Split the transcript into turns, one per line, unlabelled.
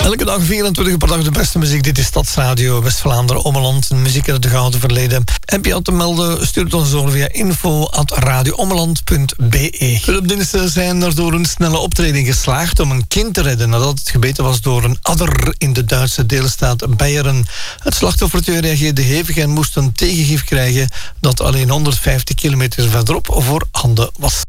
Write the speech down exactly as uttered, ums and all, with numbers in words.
Elke dag vierentwintig uur per dag de beste muziek. Dit is Stadsradio West-Vlaanderen, Ommeland. Muziek uit het gouden verleden. Heb je al te melden? Stuur het ons door via info at radioommeland punt be. Hulpdiensten zijn er door een snelle optreden geslaagd om een kind te redden nadat het gebeten was door een adder in de Duitse deelstaat Beieren. Het slachtoffertje reageerde hevig en moest een tegengif krijgen dat alleen honderdvijftig kilometer verderop voor handen was.